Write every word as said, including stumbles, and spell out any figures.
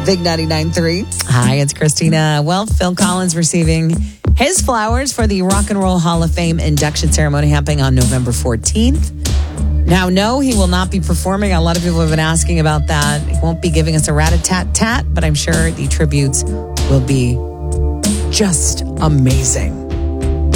Big ninety-nine point three. Hi, it's Christina. Well, Phil Collins receiving his flowers for the Rock and Roll Hall of Fame induction ceremony happening on November fourteenth. Now, no, he will not be performing. A lot of people have been asking about that. He won't be giving us a rat-a-tat-tat, but I'm sure the tributes will be just amazing.